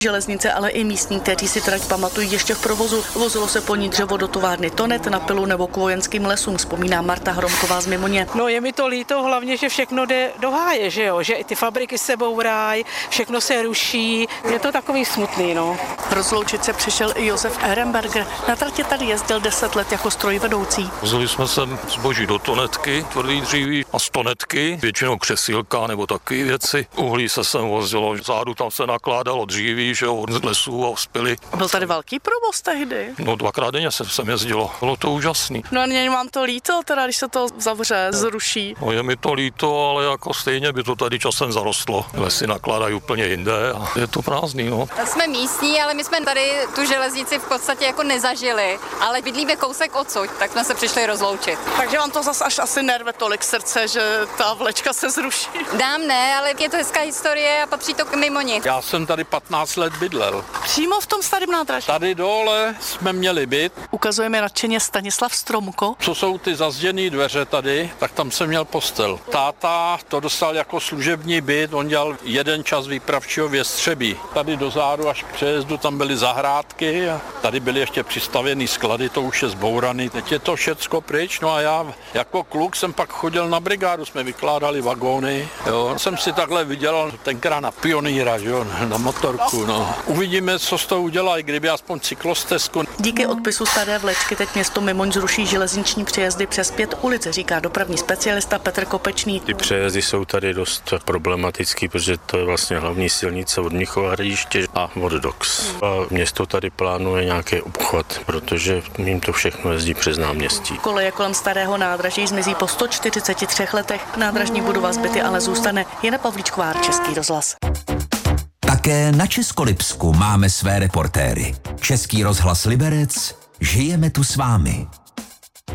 Železnice, ale i místní, kteří si trať pamatují ještě v provozu. Vozilo se po ní dřevo do továrny Tonet, na pilu nebo k vojenským lesům, vzpomíná Marta Hromková z Mimoně. No je mi to líto, hlavně, že všechno jde do háje, že jo, že i ty fabriky se bourají, všechno se ruší, je to takový smutný, no. Rozloučit se přišel i Josef Ehrenberger. Na tratě tady jezdil 10 let jako strojvedoucí. Vozili jsme sem zboží do Tonetky, tvrdý dříví a z Tonetky, většinou křesílka nebo takové věci. Uhlí se sem vozilo, zádu tam se nakládalo dříví, že jo, od lesů a spily. Byl tady velký provoz tehdy? No 2krát denně se sem jezdilo, bylo to úžasný. No a není vám to líto, teda když se to zavře, zruší? No je mi to líto, ale jako stejně by to tady časem zarostlo. Lesy nakládají úplně jinde a je to prázdný, no. Jsme místní, ale my jsme tady tu železnici v podstatě jako nezažili, ale bydlíme kousek odsud, tak jsme se přišli rozloučit. Takže vám to zas až asi nerve tolik srdce, že ta vlečka se zruší? Dám ne, ale je to hezká historie a patří to k Mimoni. Já jsem tady 15 let bydlel. Přímo v tom starém nádraží? Tady dole jsme měli byt. Ukazujeme nadšeně Stanislav Stromko. Co jsou ty zazděné dveře tady, tak tam jsem měl postel. Táta to dostal jako služební byt, on dělal jeden čas výpravčího věstřebí. Tady do zádu až k přejezdu tam byly zahrádky a tady byly ještě přistavěný sklady, to už je zbouraný. Teď je to všecko pryč, no a já jako kluk jsem pak chodil na brigádu, jsme vykládali vagóny. Jo. Jsem si takhle vydělal tenkrát na pionýra, jo, na motorku. No. Uvidíme, co z toho udělají, kdyby aspoň cyklostezku. Díky odpisu staré vlečky teď město Mimoň zruší železniční přejezdy přes 5 ulic, říká dopravní specialista Petr Kopečný. Ty přejezdy jsou tady dost problematický, protože to je vlastně hlavní silnice od Mnichova Hradiště a od Dox. A město tady plánuje nějaký obchvat, protože jim to všechno jezdí přes náměstí. Koleje kolem starého nádraží zmizí po 143 letech. Nádražní budova zbyty ale zůstane. Jana Pavlíčková, Český rozhlas. Také na Českolipsku máme své reportéry. Český rozhlas Liberec, žijeme tu s vámi.